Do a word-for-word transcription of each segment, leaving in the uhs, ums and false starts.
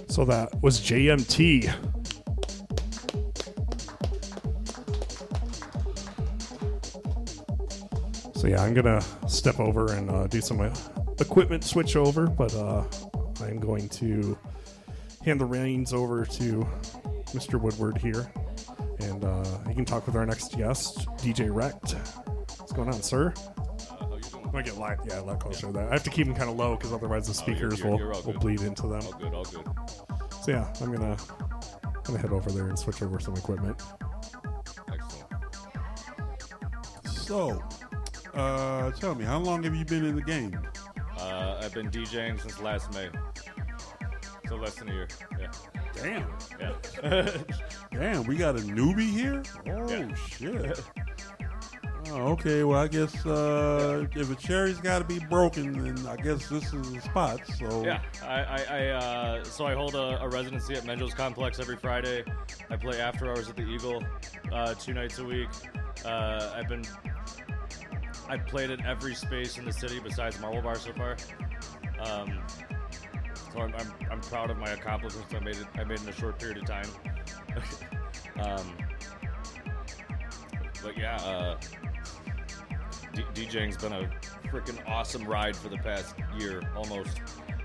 So that was J M T. So yeah, I'm gonna step over and uh, do some uh, equipment switch over, but uh, I'm going to hand the reins over to Mister Woodward here, and uh, he can talk with our next guest, D J Wrecked. What's going on, sir? Uh, how you doing? I might get live, yeah, a lot closer to that. I have to keep them kind of low because otherwise the speakers oh, you're, you're, will, you're will bleed into them. All good, all good. So yeah, I'm gonna gonna head over there and switch over some equipment. Excellent. So, uh, tell me, how long have you been in the game? Uh, I've been DJing since last May. So less than a year. Yeah. Damn. Yeah. Damn, we got a newbie here? Oh, Yeah. shit. Oh, okay, well, I guess uh, if a cherry's got to be broken, then I guess this is the spot. So Yeah, I, I, I uh, so I hold a, a residency at Menjo's Complex every Friday. I play after hours at the Eagle uh, two nights a week. Uh, I've been, I've played at every space in the city besides Marble Bar so far. Um, so I'm, I'm, I'm proud of my accomplishments. I made it. I made in a short period of time. um, but yeah. Uh, D- DJing's been a freaking awesome ride for the past year, almost.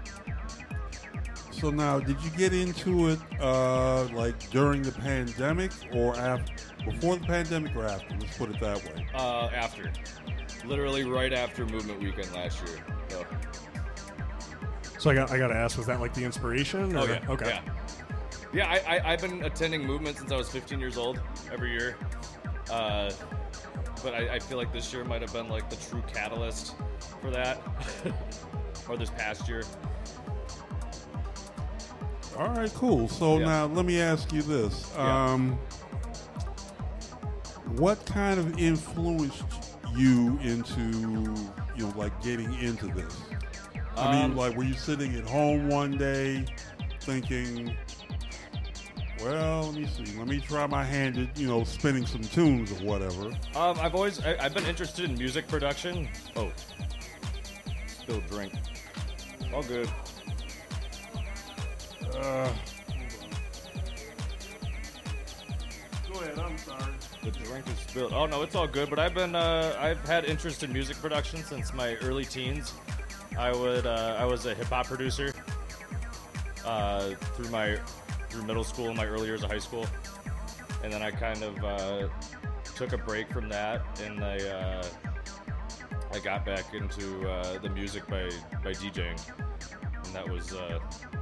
So now, did you get into it uh, like during the pandemic or after, before the pandemic or after? Let's put it that way. Uh, after. Literally right after Movement Weekend last year. So. So I got I got to ask, was that like the inspiration? Or? Oh, yeah. Okay. Yeah, yeah I, I, I've been attending Movement since I was fifteen years old, every year. Uh, but I, I feel like this year might have been like the true catalyst for that. Or this past year. All right, cool. So Yeah. now let me ask you this. Yeah. Um, what kind of influenced you into, you know, like getting into this? I mean, Um, like, were you sitting at home one day thinking, well, let me see, let me try my hand at, you know, spinning some tunes or whatever? Um, I've always, I, I've been interested in music production. Oh, spilled drink. All good. Uh, Go ahead, I'm sorry. The drink is spilled. Oh no, it's all good. But I've been, uh, I've had interest in music production since my early teens. I would, uh, I was a hip hop producer uh, through my, through middle school and my early years of high school, and then I kind of uh, took a break from that, and I, uh, I got back into uh, the music by by DJing, and that was. Uh,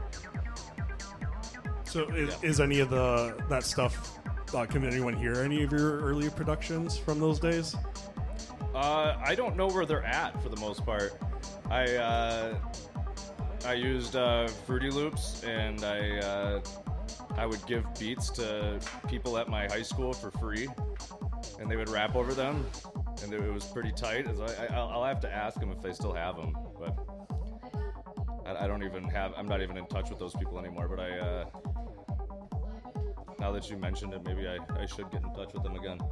So is, Yeah. is any of the that stuff? Uh, can anyone hear any of your early productions from those days? Uh, I don't know where they're at for the most part. I uh, I used uh, Fruity Loops, and I uh, I would give beats to people at my high school for free, and they would rap over them, and it was pretty tight. So I, I, I'll have to ask them if they still have them, but I, I don't even have. I'm not even in touch with those people anymore. But I. Uh, Now that you mentioned it, maybe I, I should get in touch with them again.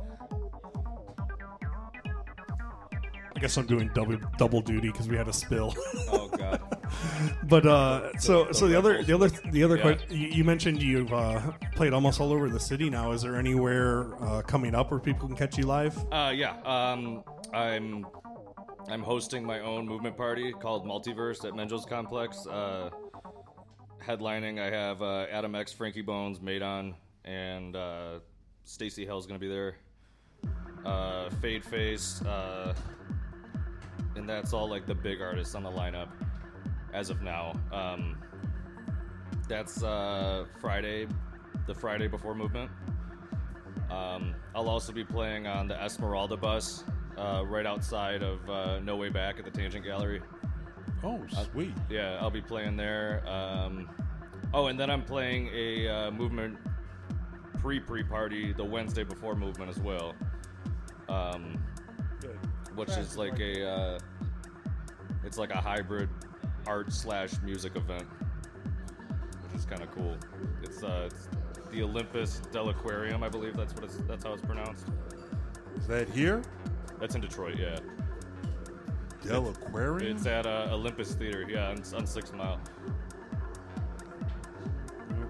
I guess I'm doing double double duty because we had a spill. Oh God. But uh, so the so the other Red the other the other Yeah. que- you you mentioned you've uh, played almost all over the city now. Is there anywhere uh, coming up where people can catch you live? Uh, yeah. Um, I'm I'm hosting my own movement party called Multiverse at Menjo's Complex. Uh, headlining, I have uh, Adam X, Frankie Bones, Maidon, and uh, Stacy Hell's gonna be there. Uh, Fade Face, uh, and that's all like the big artists on the lineup as of now. Um, that's uh, Friday, the Friday before Movement. Um, I'll also be playing on the Esmeralda bus uh, right outside of uh, No Way Back at the Tangent Gallery. oh, sweet. Yeah, I'll be playing there. Um, oh, and then I'm playing a uh, Movement pre-pre party the Wednesday before Movement as well, um, which is like a uh, it's like a hybrid art slash music event, which is kind of cool. It's uh, it's the Olympus Del Aquarium, I believe that's what it's that's how it's pronounced. Is that here? That's in Detroit, yeah. Del Aquarium? It's at uh, Olympus Theater, yeah, on, on Six Mile.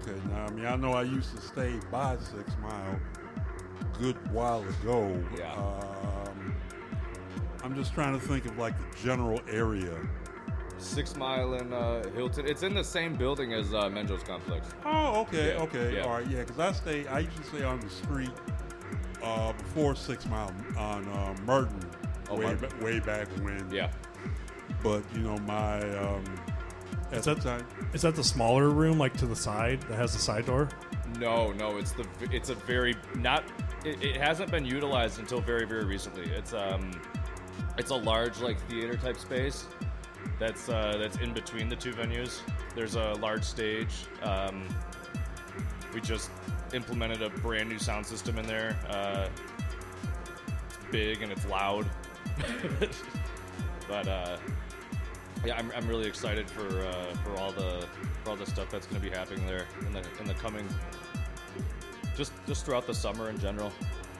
Okay, now I mean I know I used to stay by Six Mile a good while ago. Yeah. Um, I'm just trying to think of like the general area. Six Mile in uh, Hilton. It's in the same building as uh, Menjo's Complex. Oh, okay, Yeah, okay, yeah. all right, yeah. Because I stay, I used to stay on the street uh, before Six Mile on uh, Merton, Oh, way Merton. ba- way back when. Yeah. But you know my um, at Is the that- time. Is that the smaller room, like to the side, that has the side door? No, no, it's the it's a very not. It, it hasn't been utilized until very very recently. It's um, it's a large like theater type space. That's uh, that's in between the two venues. There's a large stage. Um, we just implemented a brand new sound system in there. Uh, it's big and it's loud. But uh, yeah, I'm, I'm really excited for uh, for all the for all the stuff that's going to be happening there in the in the coming just just throughout the summer in general.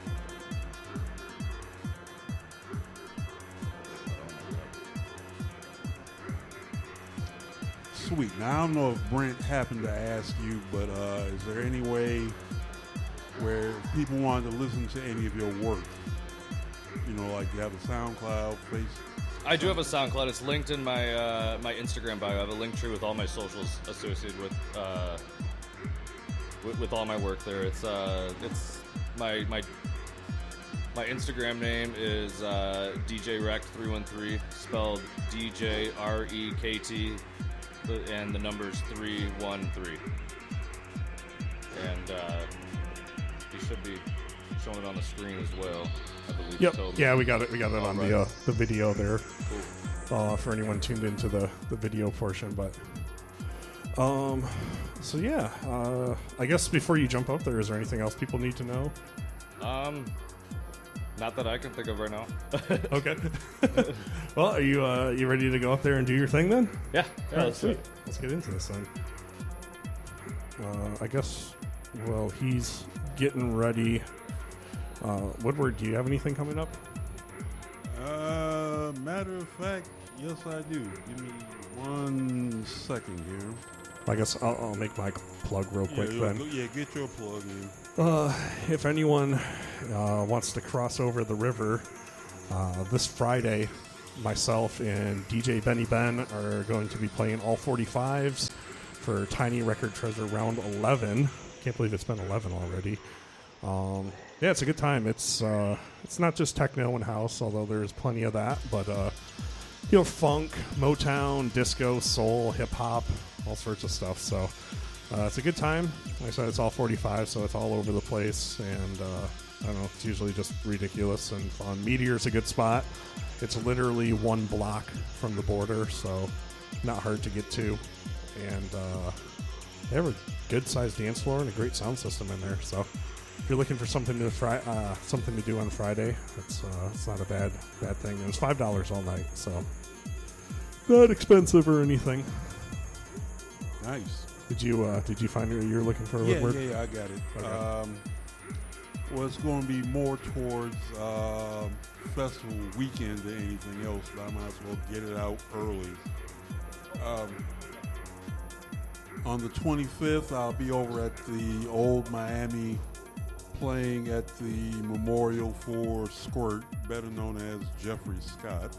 Sweet. Now, I don't know if Brent happened to ask you, but uh, is there any way where people wanted to listen to any of your work? You know, like you have a SoundCloud, face. I do have a SoundCloud. It's linked in my uh, my Instagram bio. I have a link tree with all my socials associated with uh, with, with all my work there. It's uh, it's my my my Instagram name is uh, D J Rekt three one three, spelled D J R E K T, and the number's three one three. And uh, you should be showing it on the screen as well, I believe. Yep. So- Yeah, we got it. We got it All on right. the uh, the video there. Cool. Uh, for anyone tuned into the, the video portion, but um, so yeah, uh, I guess before you jump up there, is there anything else people need to know? Um, not that I can think of right now. Okay. Well, are you uh, you ready to go up there and do your thing then? Yeah, yeah, All right, let's do sweet. it. Let's get into this then. Uh, I guess. Well, he's getting ready. Uh, Woodward, do you have anything coming up? Uh, matter of fact, yes, I do. Give me one second here. I guess I'll, I'll make my plug real quick yeah, then. go- yeah, get your plug in. Uh, if anyone uh, wants to cross over the river, uh, this Friday, myself and D J Benny Ben are going to be playing all forty-fives for Tiny Record Treasure Round eleven. Can't believe it's been eleven already. Um, yeah, it's a good time. It's uh, it's not just techno and house, although there's plenty of that, but uh, you know, funk, Motown, disco, soul, hip hop, all sorts of stuff. So uh, it's a good time. Like I said, it's all forty-five, so it's all over the place, and uh, I don't know, it's usually just ridiculous and fun. Meteor's a good spot. It's literally one block from the border, so not hard to get to, and uh, they have a good-sized dance floor and a great sound system in there. So if you're looking for something to fri- uh, something to do on Friday, it's uh, it's not a bad bad thing. It was five dollars all night, so not expensive or anything. Nice. Did you uh, did you find what you're looking for? Yeah, Woodward? yeah, yeah, I got it. Okay. Um, well, it's going to be more towards um festival weekend than anything else, but I might as well get it out early. Um, on the twenty-fifth, I'll be over at the Old Miami playing at the Memorial for Squirt, better known as Jeffrey Scott.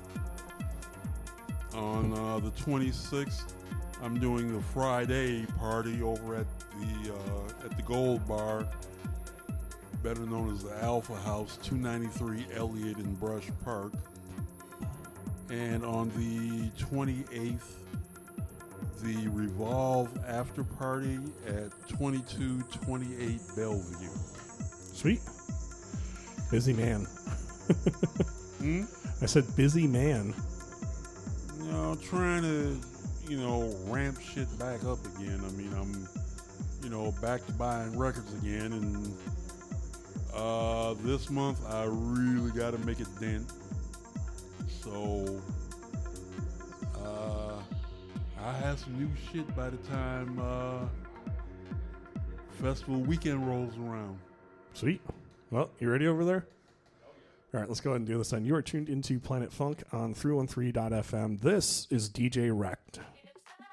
On uh, the twenty-sixth, I'm doing the Friday party over at the uh, at the Gold Bar, better known as the Alpha House, two ninety-three Elliott in Brush Park. And on the twenty-eighth, the Revolve After Party at twenty-two twenty-eight Bellevue. Sweet. Busy man. Hmm? I said busy man. You know, trying to, you know, ramp shit back up again. I mean, I'm, you know, back to buying records again, and uh, this month I really got to make a dent. So, uh, I have some new shit by the time uh, festival weekend rolls around. Sweet. Well, you ready over there? All right, let's go ahead and do this then. You are tuned into Planet Funk on three one three dot f m. This is D J Rekt.